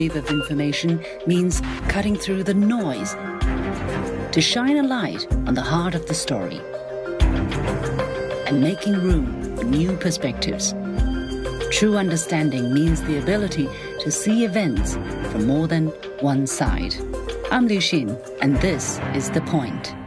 wave of information means cutting through the noise to shine a light on the heart of the story and making room for new perspectives. True understanding means the ability to see events from more than one side. I'm Liu Xin, and this is The Point.